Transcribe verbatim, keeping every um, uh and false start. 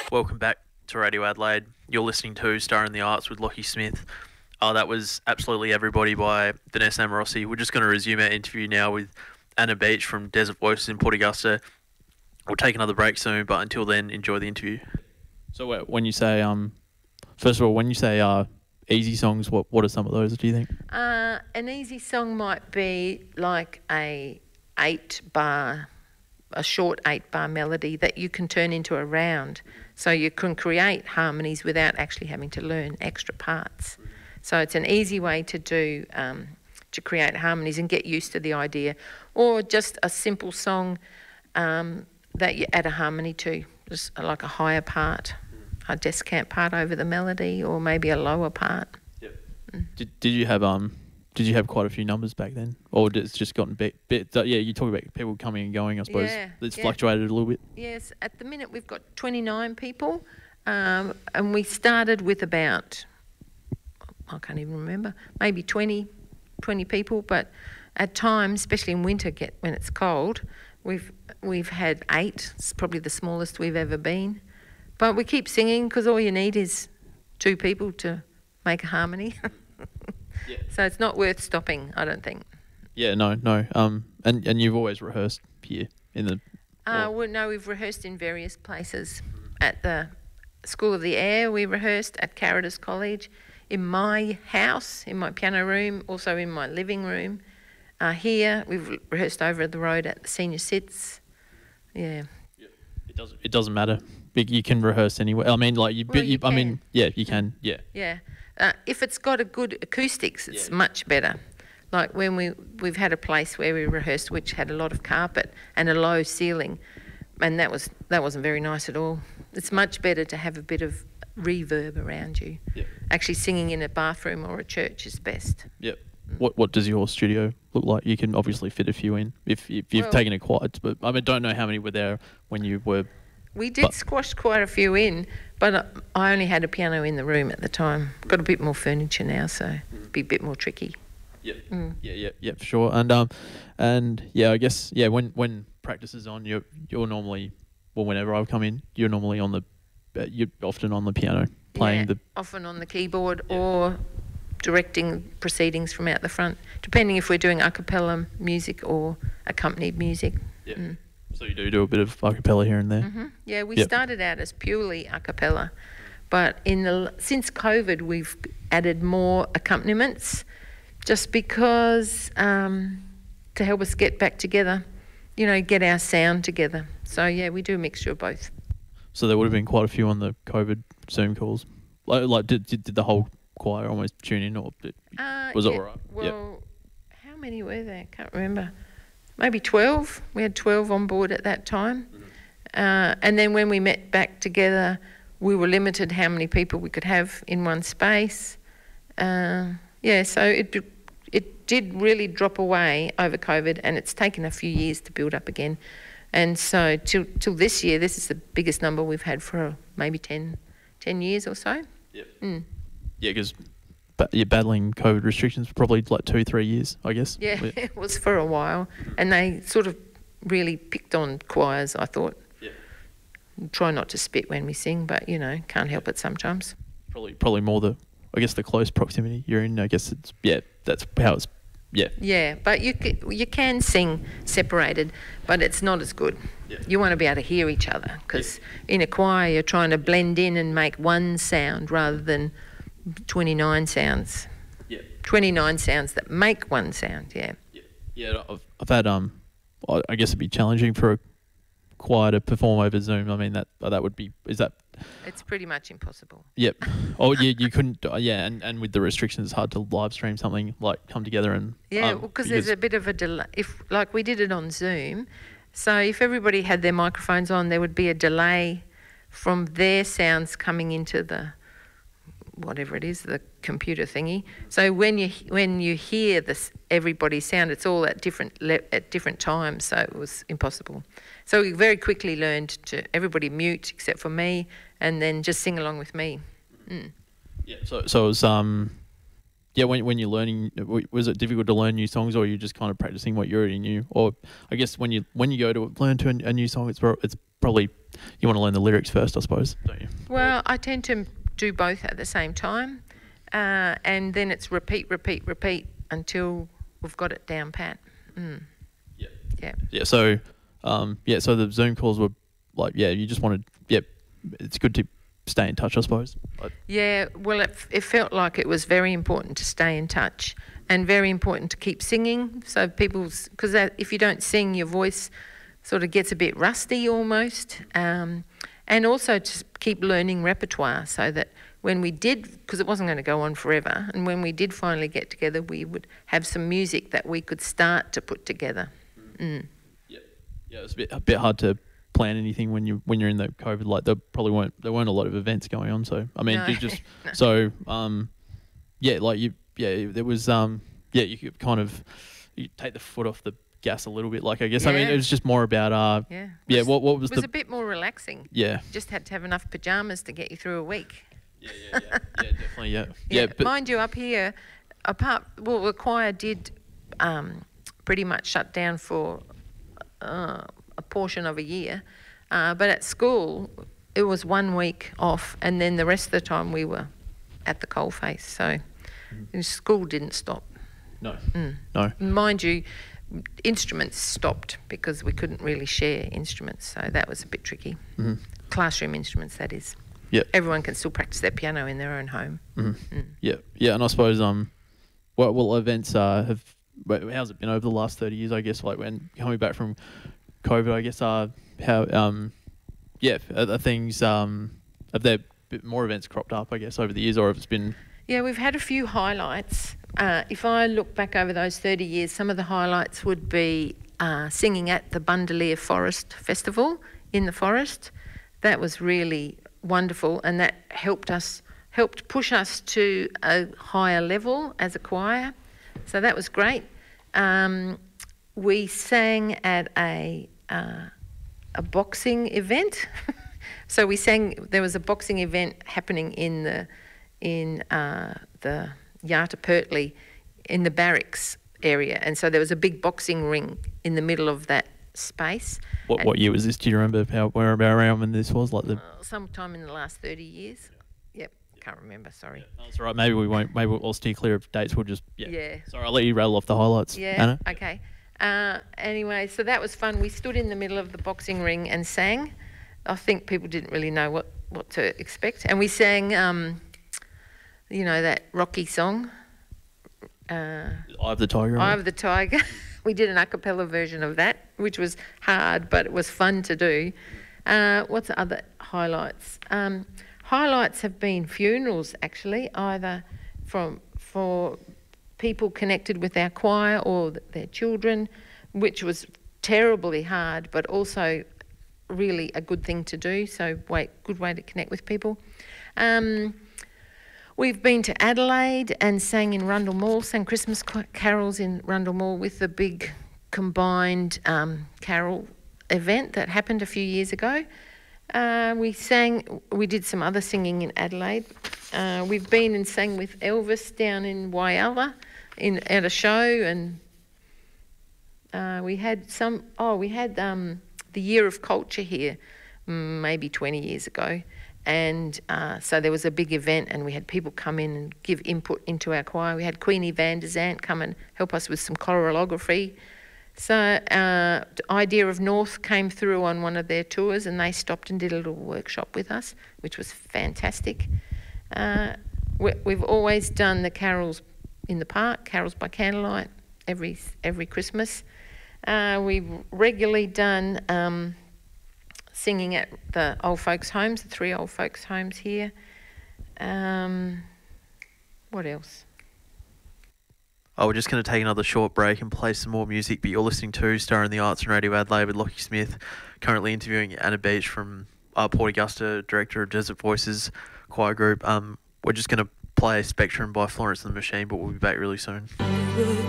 Welcome back to Radio Adelaide. You're listening to Star in the Arts with Lockie Smith. Oh, that was Absolutely Everybody by Vanessa Amorossi. We're just going to resume our interview now with Anna Beach from Desert Voices in Port Augusta. We'll take another break soon, but until then, enjoy the interview. So uh, when you say, um, first of all, when you say uh, easy songs, what what are some of those, do you think? Uh, an easy song might be like a eight bar, a short eight bar melody that you can turn into a round. So you can create harmonies without actually having to learn extra parts. So it's an easy way to do, um, to create harmonies and get used to the idea. Or just a simple song um, that you add a harmony to, just like a higher part, a descant part over the melody, or maybe a lower part. Yep. Mm. Did Did you have um Did you have quite a few numbers back then, or it's just gotten bit bit? Yeah, you talk about people coming and going. I suppose yeah, it's yeah. fluctuated a little bit. Yes, at the minute we've got twenty-nine people, um, and we started with about, I can't even remember, maybe twenty, twenty people. But at times, especially in winter, get when it's cold, we've we've had eight. It's probably the smallest we've ever been. But we keep singing because all you need is two people to make a harmony. Yeah. So it's not worth stopping, I don't think. Yeah, no, no. Um, and, and you've always rehearsed here in the... Uh, well, no, we've rehearsed in various places. At the School of the Air, we rehearsed at Caritas College, in my house, in my piano room, also in my living room. Uh, here, we've rehearsed over the road at the Senior Sits. Yeah. Yeah. It doesn't. It doesn't matter. You can rehearse anywhere. I mean, like you. Well, you, you I mean, yeah, you can. Yeah. Yeah. Uh, if it's got a good acoustics, it's yeah. much better. Like when we, we've had a place where we rehearsed which had a lot of carpet and a low ceiling, and that, was, that wasn't very nice at all. It's much better to have a bit of reverb around you. Yep. Actually singing in a bathroom or a church is best. Yep. Mm. What What does your studio look like? You can obviously fit a few in if, if you've well, taken it quite, but I mean, don't know how many were there when you were... We did squash quite a few in, but I only had a piano in the room at the time. Got a bit more furniture now, so it'd be a bit more tricky. Yeah, mm. yeah, yeah, yeah, for sure. And um, and yeah, I guess yeah, when when practice is on, you're you're normally, well, whenever I come in, you're normally on the, uh, you're often on the piano playing yeah, the. often on the keyboard yeah. or directing proceedings from out the front, depending if we're doing a cappella music or accompanied music. Yeah. Mm. So you do do a bit of a cappella here and there. Mm-hmm. Yeah, we yep. started out as purely a cappella, but in the since COVID we've added more accompaniments, just because um, to help us get back together, you know, get our sound together. So yeah, we do a mixture of both. So there would have been quite a few on the COVID Zoom calls. Like, like did, did did the whole choir almost tune in, or did, uh, was yeah, it all right? Well, yep. how many were there? I can't remember. Maybe twelve. We had twelve on board at that time. Mm-hmm. Uh, and then when we met back together, we were limited how many people we could have in one space. Uh, yeah, so it it did really drop away over COVID, and it's taken a few years to build up again. And so till till this year, this is the biggest number we've had for maybe ten, ten years or so. Yep. Mm. Yeah, because but you're battling COVID restrictions for probably like two, three years, I guess. Yeah, it was for a while. And they sort of really picked on choirs, I thought. Yeah. Try not to spit when we sing, but, you know, can't help it sometimes. Probably probably more the, I guess, the close proximity you're in. I guess it's, yeah, that's how it's, yeah. Yeah, but you can, you can sing separated, but it's not as good. Yeah. You want to be able to hear each other, because yeah. in a choir you're trying to blend in and make one sound rather than twenty-nine sounds. Yeah. twenty-nine sounds that make one sound, yeah. Yeah, yeah. I've, I've had, um, I guess it'd be challenging for a choir to perform over Zoom. I mean, that that would be, is that... It's pretty much impossible. Yep. Oh, yeah, you couldn't, uh, yeah, and, and with the restrictions, it's hard to live stream something, like come together and... Yeah, um, well, because there's a bit of a delay. If, like, we did it on Zoom, so if everybody had their microphones on, there would be a delay from their sounds coming into the... whatever it is, the computer thingy. So when you when you hear this everybody's sound, it's all at different le- at different times. So it was impossible. So we very quickly learned to everybody mute except for me, and then just sing along with me. Mm. Yeah. So so it was um, yeah. When when you're learning, was it difficult to learn new songs, or are you just kind of practicing what you already knew? Or I guess when you when you go to learn to a, a new song, it's it's probably you want to learn the lyrics first, I suppose, don't you? Well, I tend to do both at the same time, uh, and then it's repeat, repeat, repeat until we've got it down pat. Mm. Yeah. Yeah. Yeah. So, um, yeah. So the Zoom calls were like, yeah, you just wanted, yeah, it's good to stay in touch, I suppose. Like, Yeah, well, it, it felt like it was very important to stay in touch and very important to keep singing. So people's, because if you don't sing, your voice sort of gets a bit rusty almost. Um, and also to keep learning repertoire so that when we did, because it wasn't going to go on forever, and when we did finally get together, we would have some music that we could start to put together. Mm. yeah. Yeah, it's a bit, a bit hard to plan anything when you when you're in the COVID. Like there probably weren't there weren't a lot of events going on. So I mean, No. you just No. so um, yeah, like you yeah, there was um, yeah, you could kind of you take the foot off the gas a little bit. Like I guess I mean Yeah. it was just more about uh, Yeah. yeah. Was- What what was It was the a bit more relaxing. yeah Just had to have enough pyjamas to get you through a week. yeah yeah yeah, yeah definitely yeah Yeah, yeah but mind you, up here, apart well, the choir did um, pretty much shut down for uh, a portion of a year, uh, but at school it was one week off, and then the rest of the time we were at the coalface. So Mm. school didn't stop. no Mm. no Mind you, instruments stopped because we couldn't really share instruments, so that was a bit tricky. Mhm. Classroom instruments, that is. Yeah. Everyone can still practice their piano in their own home. Mhm. Mm. yeah yeah and I suppose um, what what events uh have wh- how's it been over the last thirty years? I guess like when coming back from COVID, I guess uh how um yeah are, are things um have there been more events cropped up I guess over the years, or have it's been Yeah, we've had a few highlights. Uh, if I look back over those thirty years, some of the highlights would be uh, singing at the Bundaleer Forest Festival in the forest. That was really wonderful, and that helped us, helped push us to a higher level as a choir. So that was great. Um, we sang at a uh, a boxing event. So we sang. There was a boxing event happening in the in uh, the Yata Pertley in the barracks area, and so there was a big boxing ring in the middle of that space. what And, what year was this? Do you remember how where about around when this was like the uh, sometime in the last thirty years. Yep, can't remember. Sorry. No, that's all right. Maybe we won't. Maybe we'll steer clear of dates. We'll just yeah. Yeah. Sorry, I'll let you rattle off the highlights. Yeah. Anna? Okay. Uh, anyway, so that was fun. We stood in the middle of the boxing ring and sang. I think people didn't really know what, what to expect, and we sang, um, you know, that Rocky song, uh, Eye of the Tiger. "Eye of the Tiger." We did an a cappella version of that, which was hard, but it was fun to do. Uh, what's the other highlights? Um, highlights have been funerals, actually, either from for people connected with our choir or th- their children, which was terribly hard, but also really a good thing to do. So, wait, good way to connect with people. Um, We've been to Adelaide and sang in Rundle Mall, sang Christmas ca- carols in Rundle Mall with the big combined um, carol event that happened a few years ago. Uh, we sang, we did some other singing in Adelaide. Uh, we've been and sang with Elvis down in Whyalla in at a show, and uh, we had some. Oh, we had um, the Year of Culture here, mm, maybe twenty years ago. And uh, so there was a big event, and we had people come in and give input into our choir. We had Queenie van der Zandt come and help us with some chorography. So uh, the Idea of North came through on one of their tours, and they stopped and did a little workshop with us, which was fantastic. Uh, we, we've always done the carols in the park, carols by candlelight, every every Christmas. Uh, we've regularly done Um, singing at the old folks' homes, the three old folks' homes here. Um, what else? Oh, we're just going to take another short break and play some more music, but you're listening to Star in the Arts and Radio Adelaide with Lockie Smith, currently interviewing Anna Beach from uh, Port Augusta, Director of Desert Voices Choir Group. Um, we're just going to play Spectrum by Florence and the Machine, but we'll be back really soon.